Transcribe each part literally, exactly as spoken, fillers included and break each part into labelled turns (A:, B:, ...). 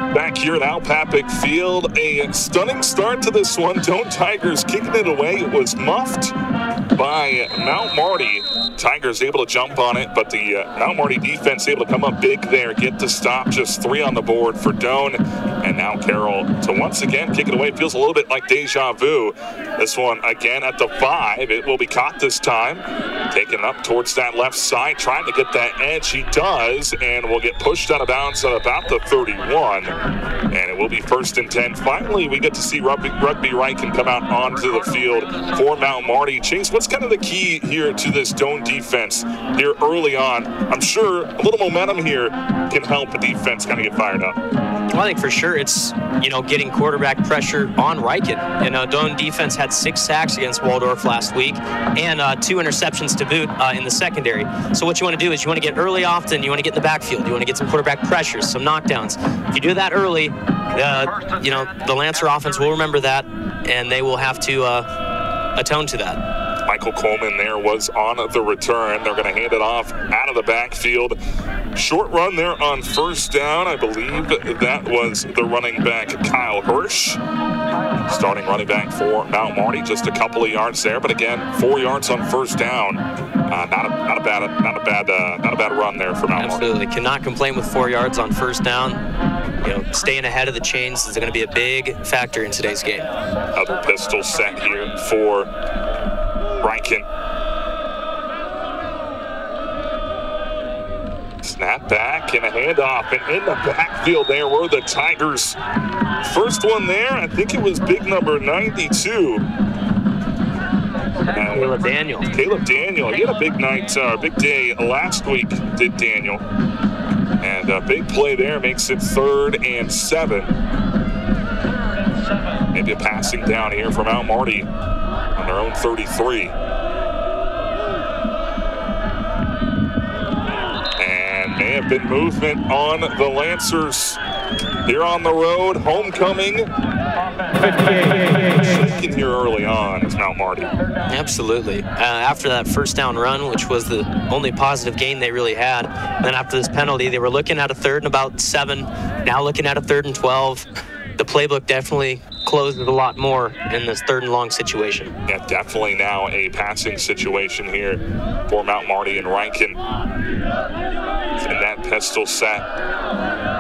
A: Back here at Al Papik Field, a stunning start to this one. Doane Tigers kicking it away. It was muffed by Mount Marty. Tigers able to jump on it, but the uh, Mount Marty defense able to come up big there, get the stop. Just three on the board for Doane. And now Carroll to once again kick it away. It feels a little bit like deja vu. This one again at the five. It will be caught this time. Taking it up towards that left side, trying to get that edge. He does, and will get pushed out of bounds at about the thirty-one. And it will be first and ten. Finally, we get to see Rugby, Rugby Riken come out onto the field for Mount Marty. Chase, what's kind of the key here to this Doane defense here early on? I'm sure a little momentum here can help the defense kind of get fired up.
B: Well, I think for sure it's, you know, getting quarterback pressure on Riken. You know, Doane defense had six sacks against Waldorf last week and uh, two interceptions to boot uh, in the secondary. So what you want to do is you want to get early often, you want to get in the backfield, you want to get some quarterback pressure, some knockdowns. If you do that early, uh, you know, the Lancer offense will remember that, and they will have to uh, atone to that.
A: Michael Coleman there was on the return. They're going to hand it off out of the backfield. Short run there on first down. I believe that was the running back, Kyle Hirsch. Starting running back for Mount Marty. Just a couple of yards there, but again, four yards on first down. Uh, not a not a bad not a bad uh, not a bad run there for Mount Marty.
B: Absolutely, cannot complain with four yards on first down. You know, staying ahead of the chains is going to be a big factor in today's game.
A: Other pistol set here for Riken. Snap back and a handoff, and in the backfield there were the Tigers. First one there, I think it was big number ninety-two.
B: Uh, Caleb Daniel.
A: Caleb Daniel. He had a big night, uh, big day last week, did Daniel. And a big play there makes it third and seven. Maybe a passing down here from Mount Marty on their own thirty-three. And may have been movement on the Lancers here on the road. Homecoming. Shaking here early on is Mount Marty.
B: Absolutely. Uh, after that first down run, which was the only positive gain they really had, then after this penalty, they were looking at a third and about seven, now looking at a third and twelve. The playbook definitely closes a lot more in this third and long situation.
A: Yeah, definitely now a passing situation here for Mount Marty and Riken. And that pistol set.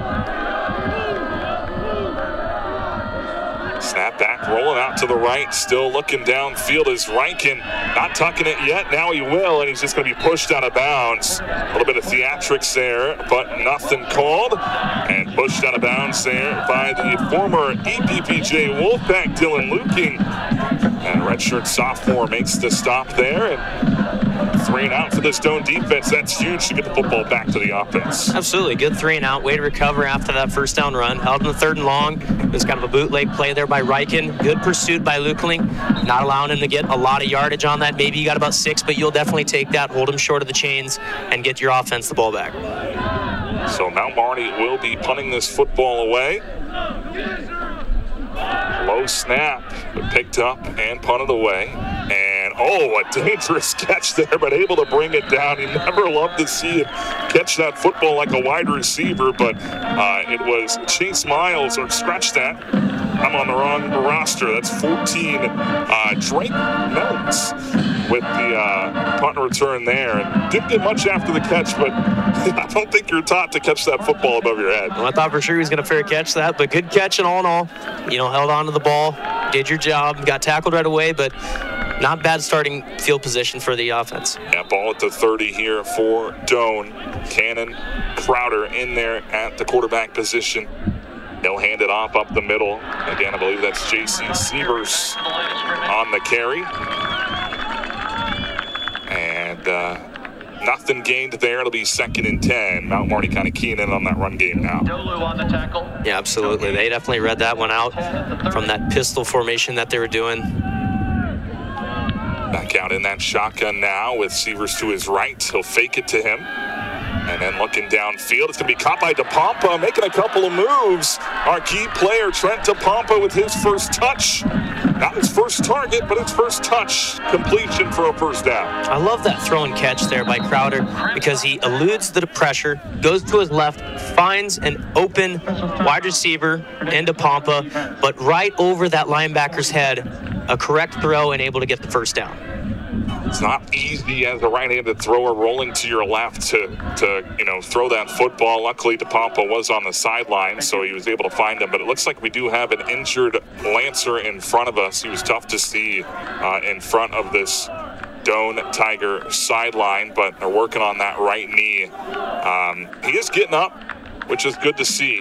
A: Snap back, rolling out to the right, still looking downfield is Riken. Not tucking it yet, now he will, and he's just going to be pushed out of bounds. A little bit of theatrics there, but nothing called. And pushed out of bounds there by the former E P P J Wolfpack, Dylan Luking. And redshirt sophomore makes the stop there. And three and out for this Doane defense. That's huge to get the football back to the offense.
B: Absolutely. Good three and out. Way to recover after that first down run. Held in the third and long. It was kind of a bootleg play there by Riken. Good pursuit by Lukeling. Not allowing him to get a lot of yardage on that. Maybe you got about six, but you'll definitely take that. Hold him short of the chains and get your offense the ball back.
A: So Mount Marty will be punting this football away. Low snap, but picked up and punted away. And oh, a dangerous catch there, but able to bring it down. You never love to see him catch that football like a wide receiver, but uh, it was Chase Miles, or scratch that. I'm on the wrong roster. That's fourteen. Uh, Drake Meltz with the uh, punt return there. And didn't get much after the catch, but I don't think you're taught to catch that football above your head.
B: Well, I thought for sure he was going to fair catch that, but good catch and all in all. You know, held on to the ball, did your job, got tackled right away, but not bad starting field position for the offense.
A: Yeah, ball at the thirty here for Doane. Cannon, Crowder in there at the quarterback position. They'll hand it off up the middle. Again, I believe that's J C Sievers on the carry. And uh, nothing gained there. It'll be second and ten. Mount Marty kind of keying in on that run game now.
B: Yeah, absolutely. They definitely read that one out from that pistol formation that they were doing.
A: Back out in that shotgun now with Sievers to his right. He'll fake it to him. And then looking downfield, it's going to be caught by DePompa, making a couple of moves. Our key player, Trent DePompa, with his first touch Not his first target, but his first touch completion for a first down.
B: I love that throw and catch there by Crowder because he eludes the pressure, goes to his left, finds an open wide receiver into Pompa, but right over that linebacker's head, a correct throw and able to get the first down.
A: It's not easy as a right-handed thrower rolling to your left to, to you know, throw that football. Luckily, DePompa was on the sideline, so he was able to find him. But it looks like we do have an injured Lancer in front of us. He was tough to see uh, in front of this Doane Tiger sideline, but they're working on that right knee. Um, he is getting up, which is good to see,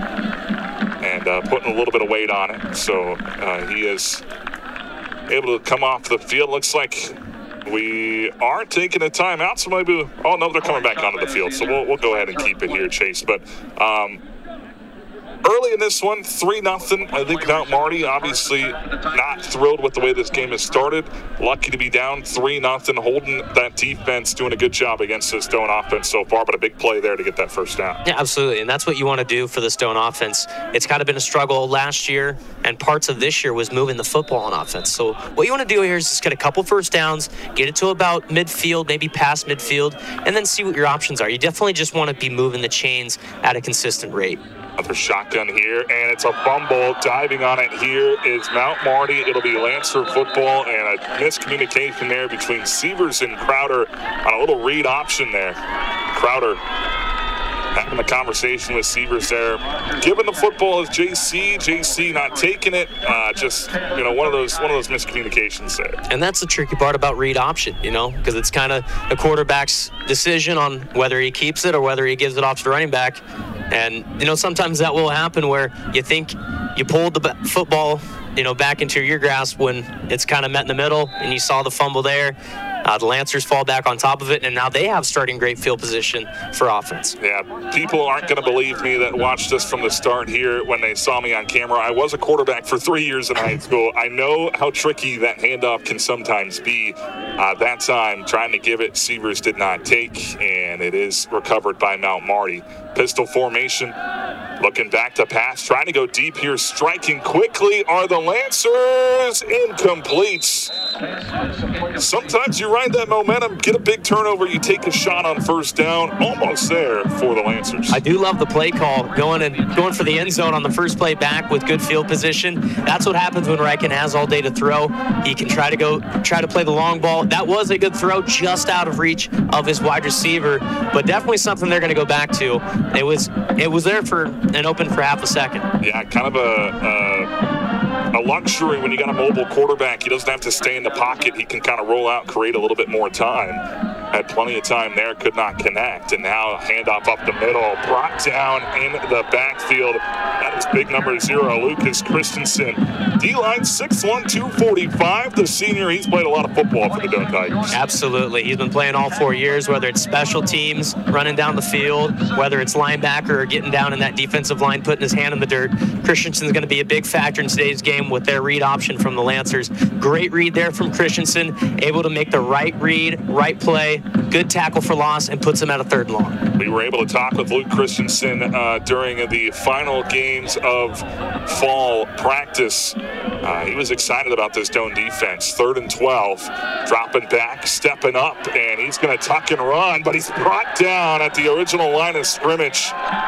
A: and uh, putting a little bit of weight on it. So uh, he is able to come off the field. Looks like we are taking a timeout, so maybe, oh no, they're coming back onto the field. So we'll, we'll go ahead and keep it here, Chase. But um, early in this one, three nothing. I think Mount Marty obviously not thrilled with the way this game has started. Lucky to be down three nothing, holding that defense, doing a good job against this Doane offense so far, but a big play there to get that first down.
B: Yeah, absolutely, and that's what you want to do for this Doane offense. It's kind of been a struggle last year, and parts of this year was moving the football on offense. So what you want to do here is just get a couple first downs, get it to about midfield, maybe past midfield, and then see what your options are. You definitely just want to be moving the chains at a consistent rate.
A: Another shotgun here, and it's a fumble. Diving on it here is Mount Marty. It'll be Lancer football, and a miscommunication there between Sievers and Crowder on a little read option there. Crowder having a conversation with Sievers there. Giving the football is J C. J C not taking it. Uh, just, you know, one of those one of those miscommunications there.
B: And that's the tricky part about read option, you know, because it's kind of the quarterback's decision on whether he keeps it or whether he gives it off to the running back. And, you know, sometimes that will happen where you think you pulled the football, you know, back into your grasp when it's kind of met in the middle and you saw the fumble there. Uh, the Lancers fall back on top of it, and now they have starting great field position for offense.
A: Yeah, people aren't going to believe me that watched us from the start here when they saw me on camera. I was a quarterback for three years in high school. I know how tricky that handoff can sometimes be. Uh, that time, trying to give it, Sievers did not take, and it is recovered by Mount Marty. Pistol formation, looking back to pass, trying to go deep here, striking quickly are the Lancers. Incomplete. Sometimes you ride that momentum, get a big turnover, you take a shot on first down, almost there for the Lancers.
B: I do love the play call, going and going for the end zone on the first play back with good field position. That's what happens when Riken has all day to throw. He can try to go, try to play the long ball. That was a good throw, just out of reach of his wide receiver, but definitely something they're going to go back to. It was, it was there for and open for half a second.
A: Yeah, kind of a, a, a luxury when you got a mobile quarterback. He doesn't have to stay in the pocket. He can kind of roll out, create a little bit more time. Had plenty of time there, could not connect. And now handoff up the middle, brought down in the backfield. That is big number zero, Lucas Christensen. D-line six one, two forty-five. The senior, he's played a lot of football for the Doane Tigers.
B: Absolutely. He's been playing all four years, whether it's special teams, running down the field, whether it's linebacker or getting down in that defensive line, putting his hand in the dirt. Christensen's going to be a big factor in today's game with their read option from the Lancers. Great read there from Christensen, able to make the right read, right play, good tackle for loss, and puts him at a third and long.
A: We were able to talk with Luke Christensen uh, during the final games of fall practice. Uh, he was excited about this Doane defense. Third and twelve, dropping back, stepping up, and he's going to tuck and run, but he's brought down at the original line of scrimmage.